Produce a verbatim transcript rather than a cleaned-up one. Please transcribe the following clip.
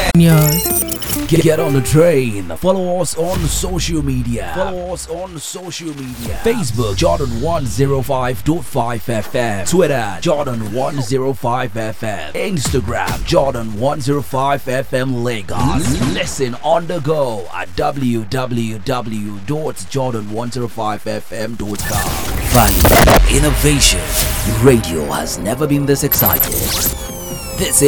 Years. Get, get on the train. Follow us on social media. Follow us on social media. Facebook Jordan one oh five point five F M. Twitter Jordan one oh five F M. Instagram Jordan one oh five F M Lagos. Listen on the go at w w w dot jordan one oh five f m dot com. Value, innovation. Radio has never been this excited. This is